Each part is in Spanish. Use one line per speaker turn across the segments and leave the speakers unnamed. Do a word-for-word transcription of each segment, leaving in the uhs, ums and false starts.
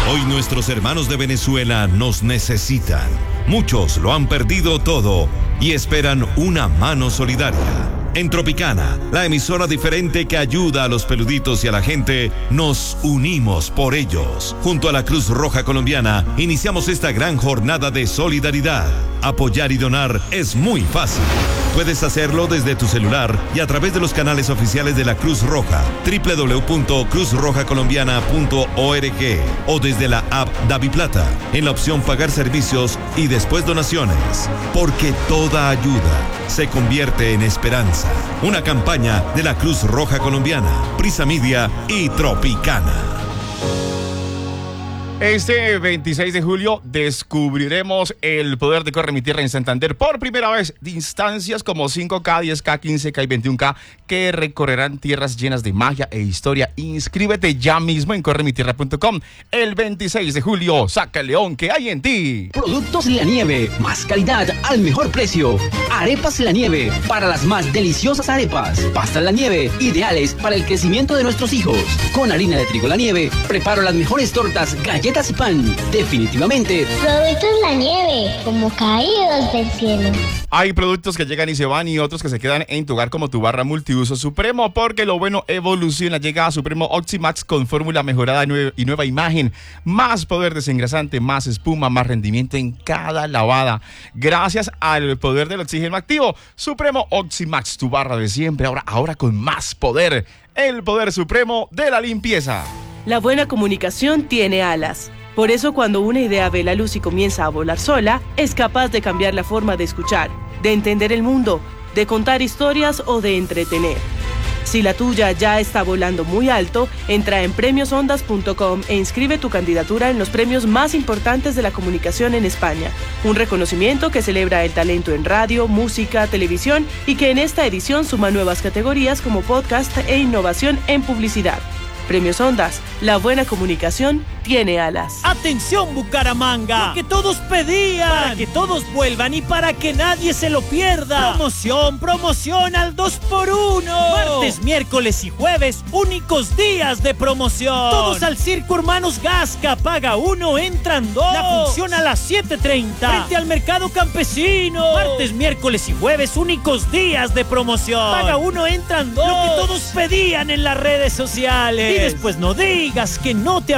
Hoy nuestros hermanos de Venezuela nos necesitan. Muchos lo han perdido todo y esperan una mano solidaria. En Tropicana, la emisora diferente que ayuda a los peluditos y a la gente, nos unimos por ellos. Junto a la Cruz Roja Colombiana, iniciamos esta gran jornada de solidaridad. Apoyar y donar es muy fácil. Puedes hacerlo desde tu celular y a través de los canales oficiales de la Cruz Roja, doble u doble u doble u punto cruz roja colombiana punto org, o desde la app DaviPlata, en la opción Pagar Servicios y después Donaciones. Porque toda ayuda se convierte en esperanza. Una campaña de la Cruz Roja Colombiana, Prisa Media y Tropicana.
Este veintiséis de julio descubriremos el poder de Corre Mi Tierra en Santander por primera vez. De instancias como cinco K, diez K, quince K y veintiuno K que recorrerán tierras llenas de magia e historia. Inscríbete ya mismo en corre mi tierra punto com. El veintiséis de julio, saca el león que hay en ti.
Productos La Nieve, más calidad al mejor precio. Arepas La Nieve, para las más deliciosas arepas. Pastas La Nieve, ideales para el crecimiento de nuestros hijos. Con harina de trigo La Nieve, preparo las mejores tortas, galletas y pan. Definitivamente.
Productos La Nieve, como caídos del cielo.
Hay productos que llegan y se van y otros que se quedan en tu hogar, como tu barra multiuso Supremo, porque lo bueno evoluciona. Llega a Supremo Oximax con fórmula mejorada y nueva imagen. Más poder desengrasante, más espuma, más rendimiento en cada lavada. Gracias al poder del oxígeno activo. Supremo Oximax, tu barra de siempre, ahora, ahora con más poder. El poder supremo de la limpieza.
La buena comunicación tiene alas. Por eso, cuando una idea ve la luz y comienza a volar sola, es capaz de cambiar la forma de escuchar, de entender el mundo, de contar historias o de entretener. Si la tuya ya está volando muy alto, entra en premios ondas punto com e inscribe tu candidatura en los premios más importantes de la comunicación en España. Un reconocimiento que celebra el talento en radio, música, televisión y que en esta edición suma nuevas categorías como podcast e innovación en publicidad. Premios Ondas, la buena comunicación tiene alas.
¡Atención, Bucaramanga! Lo que todos pedían, para que todos vuelvan y para que nadie se lo pierda. Promoción, promoción al dos por uno. Martes, miércoles y jueves, únicos días de promoción. Todos al Circo Hermanos Gasca, paga uno, entran dos. La función a las siete treinta, frente al Mercado Campesino. Martes, miércoles y jueves, únicos días de promoción. Paga uno, entran dos. Lo que todos pedían en las redes sociales. Y después no digas que no te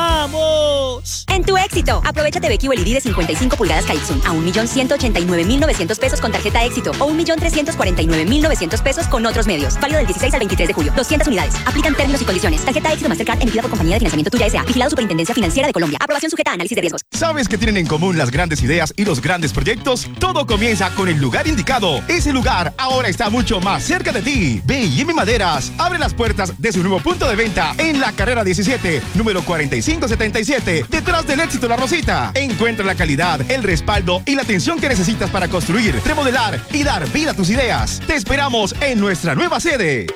avisamos.
En tu éxito, aprovechate de Q L E D de cincuenta y cinco pulgadas Kaixun a un millón ciento ochenta y nueve mil novecientos pesos con tarjeta éxito o un millón trescientos cuarenta y nueve mil novecientos pesos con otros medios. Válido del dieciséis al veintitrés de julio. doscientas unidades. Aplican términos y condiciones. Tarjeta éxito Mastercard emitida por Compañía de Financiamiento Tuya S A. Vigilado Superintendencia Financiera de Colombia. Aprobación sujeta a análisis de riesgos.
¿Sabes qué tienen en común las grandes ideas y los grandes proyectos? Todo comienza con el lugar indicado. Ese lugar ahora está mucho más cerca de ti. B y M Maderas abre las puertas de su nuevo punto de venta en la carrera diecisiete, número cuarenta y cinco setenta y siete, detrás del Éxito La Rosita. Encuentra la calidad, el respaldo y la atención que necesitas para construir, remodelar y dar vida a tus ideas. Te esperamos en nuestra nueva sede.